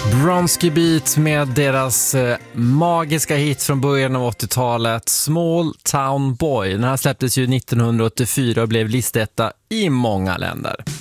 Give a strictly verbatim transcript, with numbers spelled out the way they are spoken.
Bronski Beat med deras eh, magiska hit från början av åttiotalet, Small Town Boy. Den här släpptes ju nittonhundraåttiofyra och blev listetta i många länder.